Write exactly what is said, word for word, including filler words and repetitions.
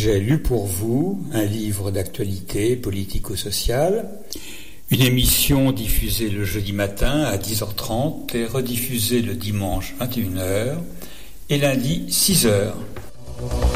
j'ai lu pour vous un livre d'actualité politico-sociale, une émission diffusée le jeudi matin à dix heures trente et rediffusée le dimanche vingt et une heures et lundi six heures.